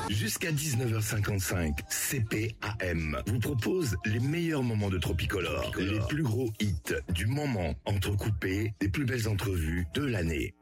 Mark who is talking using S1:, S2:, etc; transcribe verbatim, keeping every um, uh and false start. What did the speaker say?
S1: Jusqu'à dix-neuf heures cinquante-cinq, C P A M vous propose les meilleurs moments de Tropicolore. Les plus gros hits du moment, entrecoupés des plus belles entrevues de l'année.